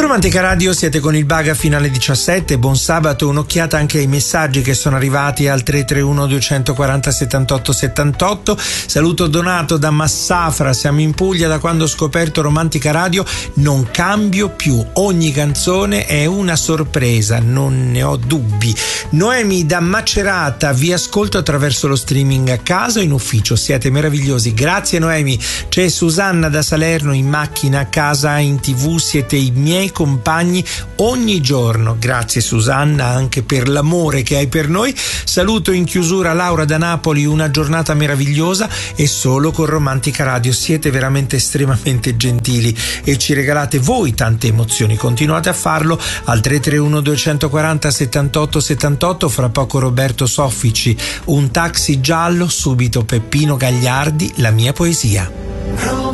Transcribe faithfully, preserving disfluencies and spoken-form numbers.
Romantica Radio siete con il Baga fino alle diciassette. Buon sabato, un'occhiata anche ai messaggi che sono arrivati al tre tre uno due quattro zero settantotto settantotto. Saluto Donato da Massafra, siamo in Puglia. Da quando ho scoperto Romantica Radio non cambio più, ogni canzone è una sorpresa, non ne ho dubbi. Noemi da Macerata, vi ascolto attraverso lo streaming a casa o in ufficio, siete meravigliosi, grazie Noemi. C'è Susanna da Salerno, in macchina, a casa, in tv, siete i miei compagni ogni giorno. Grazie Susanna anche per l'amore che hai per noi. Saluto in chiusura Laura da Napoli, una giornata meravigliosa e solo con Romantica Radio siete veramente estremamente gentili e ci regalate voi tante emozioni. Continuate a farlo al tre tre uno due quattro zero settantotto settantotto. Fra poco Roberto Soffici, Un taxi giallo, subito Peppino Gagliardi, La mia poesia.